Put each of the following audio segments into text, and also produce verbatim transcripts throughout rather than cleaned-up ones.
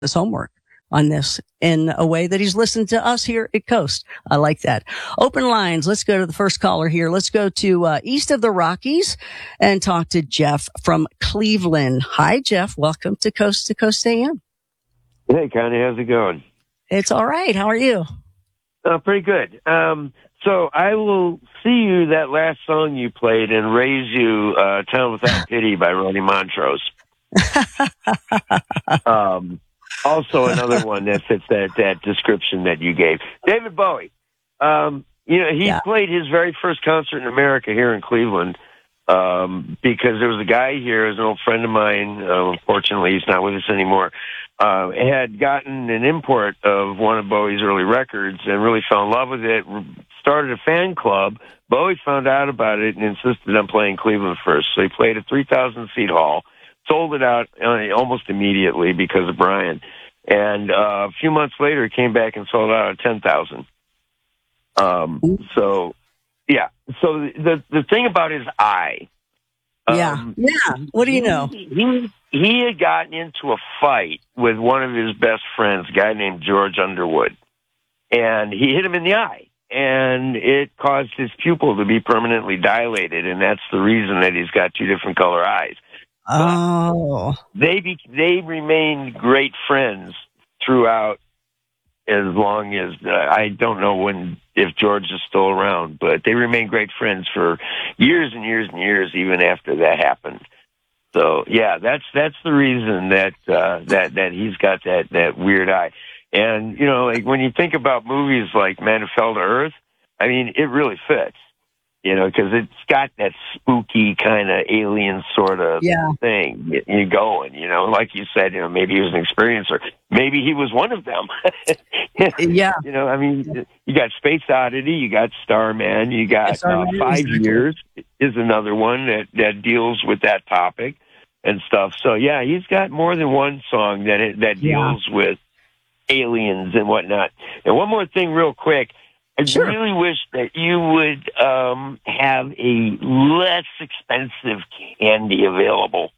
his homework on this in a way that he's listened to us here at Coast. I like that. Open lines. Let's go to the first caller here. Let's go to uh, east of the Rockies and talk to Jeff from Cleveland. Hi, Jeff. Welcome to Coast to Coast A M. Hey, Connie. How's it going? It's all right. How are you? Uh, pretty good. Um, so I will see you, that last song you played, and raise you, uh, Town Without Pity by Ronnie Montrose. um, Also, another one that fits that, that description that you gave. David Bowie. Um, you know, he yeah. played his very first concert in America here in Cleveland um, because there was a guy here, as an old friend of mine, uh, unfortunately he's not with us anymore, uh, had gotten an import of one of Bowie's early records and really fell in love with it, started a fan club. Bowie found out about it and insisted on playing Cleveland first. So he played a three thousand seat hall. Sold it out uh, almost immediately because of Brian. And uh, a few months later, it came back and sold out at ten thousand. Um, so, yeah. So the the thing about his eye. Yeah. Um, yeah. What do you know? He, he, he had gotten into a fight with one of his best friends, a guy named George Underwood. And he hit him in the eye. And it caused his pupil to be permanently dilated. And that's the reason that he's got two different color eyes. Oh, they be, they remained great friends throughout, as long as uh, I don't know when if George is still around, but they remained great friends for years and years and years, even after that happened. So yeah, that's that's the reason that uh, that that he's got that that weird eye. And you know, like when you think about movies like Man Who Fell to Earth, I mean, it really fits. You know, because it's got that spooky kind of alien sort of yeah. thing you going, you know, like you said, you know, maybe he was an experiencer. Maybe he was one of them. yeah. You know, I mean, you got Space Oddity, you got Starman, you got uh, Five Years is another one that, that deals with that topic and stuff. So, yeah, he's got more than one song that that deals yeah. with aliens and whatnot. And one more thing real quick. I sure. really wish that you would um, have a less expensive candy available.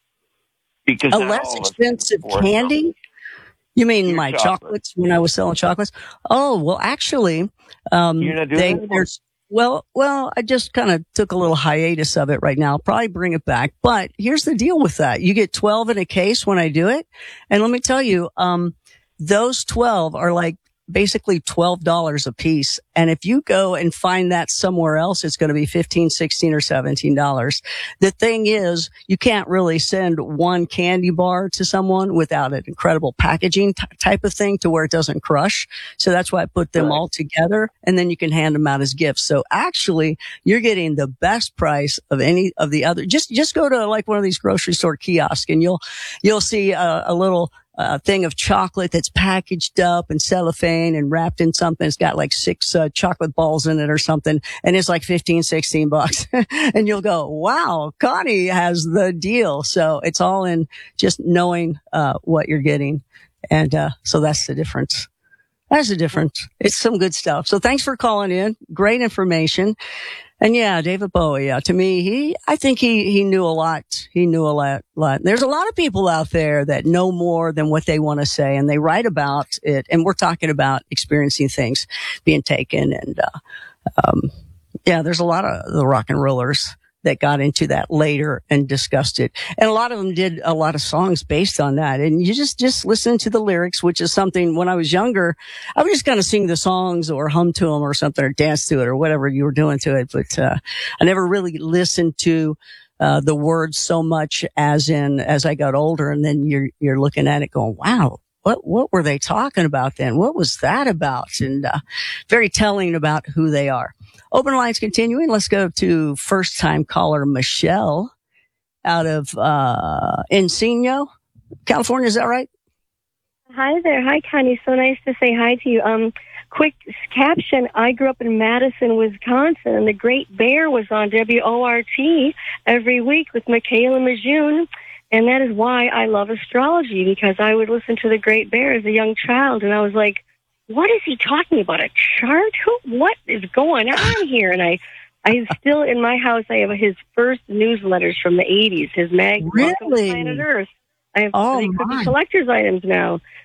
Because a less expensive candy? Them. You mean Your my chocolate. chocolates when I was selling chocolates? Oh, well, actually, um, You're not doing they, that there's well, well, I just kind of took a little hiatus of it right now. I'll probably bring it back. But here's the deal with that: you get twelve in a case when I do it, and let me tell you, um, those twelve are like basically twelve dollars a piece. And if you go and find that somewhere else, it's going to be fifteen, sixteen, or seventeen dollars. The thing is, you can't really send one candy bar to someone without an incredible packaging t- type of thing to where it doesn't crush. So that's why I put them right. all together, and then you can hand them out as gifts. So actually, you're getting the best price of any of the other. Just, just go to like one of these grocery store kiosks and you'll, you'll see a, a little a thing of chocolate that's packaged up in cellophane and wrapped in something. It's got like six uh, chocolate balls in it or something. And it's like fifteen, sixteen bucks. And you'll go, wow, Connie has the deal. So it's all in just knowing, uh, what you're getting. And, uh, so that's the difference. That's the difference. It's some good stuff. So thanks for calling in. Great information. And yeah, David Bowie, yeah, to me, he, I think he, he knew a lot. He knew a lot, lot. There's a lot of people out there that know more than what they want to say, and they write about it. And we're talking about experiencing things being taken. And, uh, um, yeah, there's a lot of the rock and rollers that got into that later and discussed it. And a lot of them did a lot of songs based on that. And you just, just listen to the lyrics, which is something when I was younger, I would just kind of sing the songs or hum to them or something or dance to it or whatever you were doing to it. But, uh, I never really listened to, uh, the words so much as in, as I got older. And then you're, you're looking at it going, wow, what, what were they talking about then? What was that about? And, uh, very telling about who they are. Open lines continuing. Let's go to first-time caller Michelle out of uh Encino, California. Is that right? Hi there. Hi, Connie. So nice to say hi to you. Um, quick caption. I grew up in Madison, Wisconsin, and the Great Bear was on W O R T every week with Michaela Majune. And that is why I love astrology, because I would listen to the Great Bear as a young child, and I was like, what is he talking about? A chart? Who? What is going on here? And I, I still in my house. I have his first newsletters from the eighties. His mag, really? Welcome to Planet Earth. I have Oh, pretty creepy my. collector's items now.